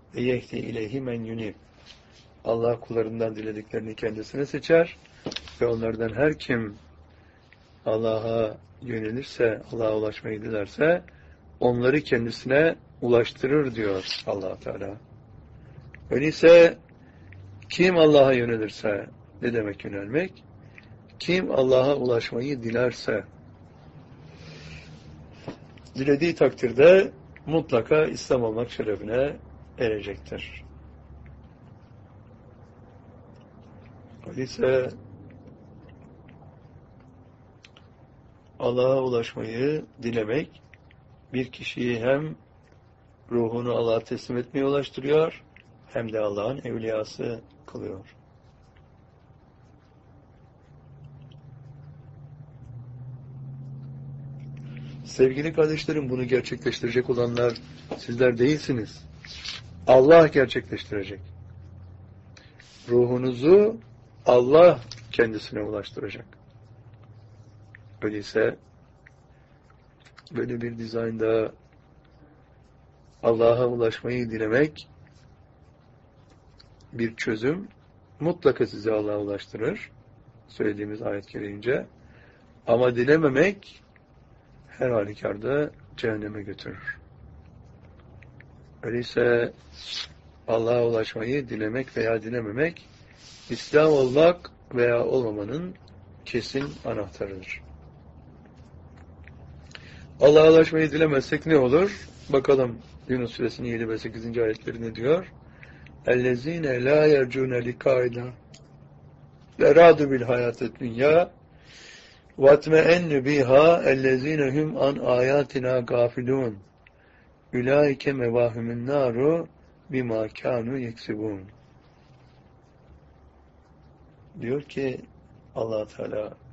ve yehdi ileyhi men yunib. Allah kullarından dilediklerini kendisine seçer ve onlardan her kim Allah'a yönelirse, Allah'a ulaşmayı dilerse onları kendisine ulaştırır diyor Allah Teala. Öyleyse kim Allah'a yönelirse, ne demek yönelmek? Kim Allah'a ulaşmayı dilerse, dilediği takdirde mutlaka İslam olmak şerefine erecektir. Öyleyse Allah'a ulaşmayı dilemek bir kişiyi hem ruhunu Allah'a teslim etmeye ulaştırıyor hem de Allah'ın evliyası kılıyor. Sevgili kardeşlerim, bunu gerçekleştirecek olanlar sizler değilsiniz. Allah gerçekleştirecek. Ruhunuzu Allah kendisine ulaştıracak. Öyleyse böyle bir dizaynda Allah'a ulaşmayı dilemek bir çözüm. Mutlaka sizi Allah'a ulaştırır. Söylediğimiz ayet gereğince. Ama dilememek her halükarda cehenneme götürür. Öyleyse Allah'a ulaşmayı dilemek veya dilememek İslam olmak veya olmamanın kesin anahtarıdır. Allah'a ulaşmayı dilemezsek ne olur? Bakalım Yunus Suresinin 7 ve 8. ayetleri ne diyor? اَلَّذ۪ينَ لَا يَرْجُونَ لِقَائِنَا وَرَادُوا بِالْحَيَاةِ الدُّنْيَا وَاتْمَئَنُّ بِهَا اَلَّذ۪ينَ هُمْ عَنْ آيَاتِنَا غَافِلُونَ اُولَٰئِكَ مَوَاهُمُ النَّارُ بِمَا كَانُوا يَكْسِبُونَ. Diyor ki Allah Teala,